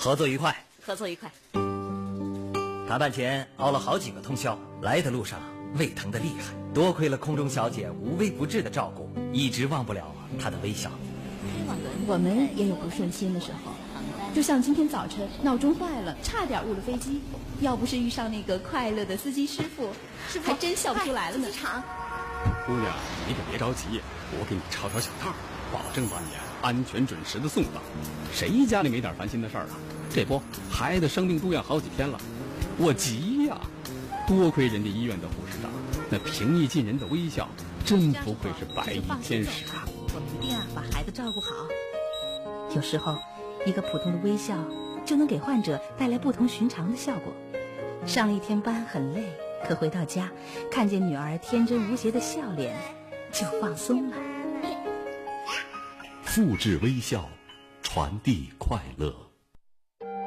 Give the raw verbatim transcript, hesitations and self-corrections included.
合作愉快， 合作愉快。 谈判前熬了好几个通宵，来的路上胃疼的厉害，多亏了空中小姐无微不至的照顾，一直忘不了她的微笑。 我们也有不顺心的时候，就像今天早晨闹钟坏了，差点误了飞机，要不是遇上那个快乐的司机师傅，师傅还真笑不出来了呢。 姑娘，你可别着急，我给你抄条小道，保证把你安全准时的送到。谁家里没点烦心的事儿啊？这不，孩子生病住院好几天了，我急呀！多亏人家医院的护士长，那平易近人的微笑，真不愧是白衣天使啊！ 我们一定啊把孩子照顾好。有时候，一个普通的微笑就能给患者带来不同寻常的效果。上一天班很累，可回到家，看见女儿天真无邪的笑脸，就放松了。 复制微笑，传递快乐。